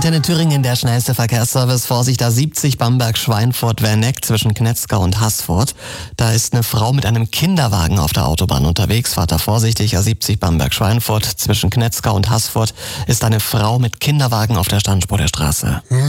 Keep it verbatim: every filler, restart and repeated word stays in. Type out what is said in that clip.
Antenne Thüringen, der schnellste Verkehrsservice. Vorsicht, A siebzig Bamberg-Schweinfurt-Werneck zwischen Knetzgau und Haßfurt. Da ist eine Frau mit einem Kinderwagen auf der Autobahn unterwegs. Fahrt da vorsichtig. A siebzig Bamberg-Schweinfurt zwischen Knetzgau und Haßfurt ist eine Frau mit Kinderwagen auf der Standspur der Straße.